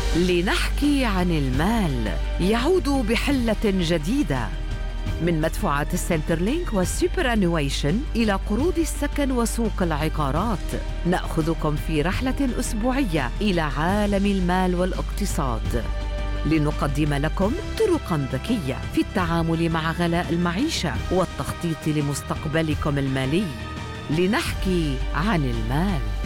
لنحكي عن المال يعود بحلة جديدة، من مدفوعات السنترلينك والسوبر أنويشن إلى قروض السكن وسوق العقارات. نأخذكم في رحلة أسبوعية إلى عالم المال والاقتصاد، لنقدم لكم طرقاً ذكية في التعامل مع غلاء المعيشة والتخطيط لمستقبلكم المالي. لنحكي عن المال.